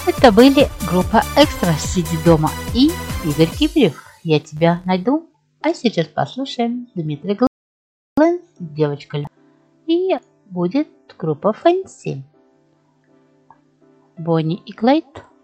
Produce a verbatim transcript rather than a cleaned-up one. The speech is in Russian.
Это были группа «Экстра», «Сиди дома» и Игорь Кибрев. Я тебя найду. А сейчас послушаем Дмитрий Глен, девочка. И будет группа «Фэнси». Бонни и Клайд.